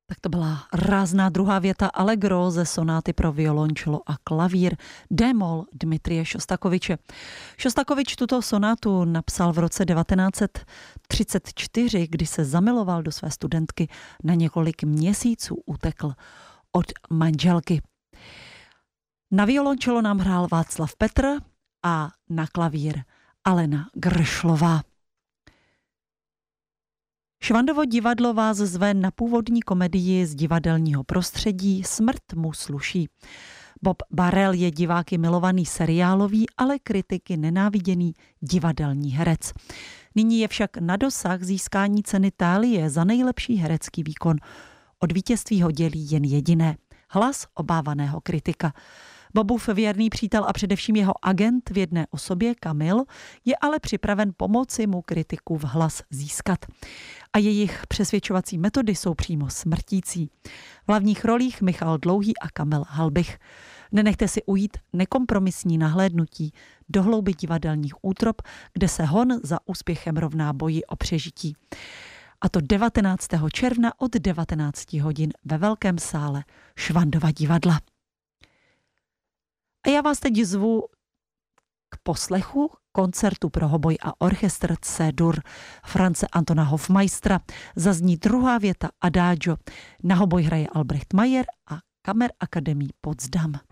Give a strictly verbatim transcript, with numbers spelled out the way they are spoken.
Tak to byla rázná druhá věta Allegro ze sonáty pro violončelo a klavír D-moll Dmitrije Šostakoviče. Šostakovič tuto sonátu napsal v roce devatenáct set třicet čtyři, kdy se zamiloval do své studentky, na několik měsíců utekl od manželky. Na violončelo nám hrál Václav Petr a na klavír Alena Gršlová. Švandovo divadlo vás zve na původní komedii z divadelního prostředí Smrt mu sluší. Bob Barrel je diváky milovaný seriálový, ale kritiky nenáviděný divadelní herec. Nyní je však na dosah získání ceny Thálie za nejlepší herecký výkon. Od vítězství ho dělí jen jediné – hlas obávaného kritika. Bobův věrný přítel a především jeho agent v jedné osobě, Kamil, je ale připraven pomoci mu kritiku v hlas získat. A jejich přesvědčovací metody jsou přímo smrtící. V hlavních rolích Michal Dlouhý a Kamil Halbich. Nenechte si ujít nekompromisní nahlédnutí do hlouby divadelních útrop, kde se hon za úspěchem rovná boji o přežití. A to devatenáctého června od devatenáct hodin ve velkém sále Švandova divadla. A já vás teď zvu k poslechu koncertu pro hoboj a orchestr C-dur France Antona Hofmeistera. Zazní druhá věta Adagio. Na hoboj hraje Albrecht Mayer a Kammerakademie Potsdam.